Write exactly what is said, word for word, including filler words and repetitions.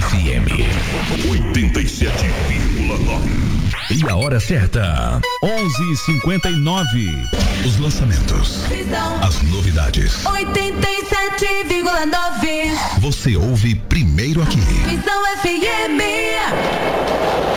F M oitenta e sete vírgula nove. E a hora certa, onze e cinquenta e nove. Os lançamentos, as novidades. oitenta e sete vírgula nove. Você ouve primeiro aqui. Visão F M.